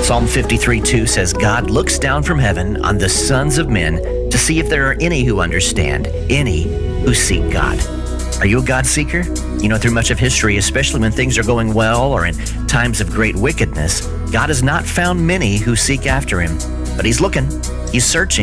Psalm 53:2 says, God looks down from heaven on the sons of men to see if there are any who understand, any who seek God. Are you a God seeker? You know, through much of history, especially when things are going well or in times of great wickedness, God has not found many who seek after him. But he's looking. He's searching.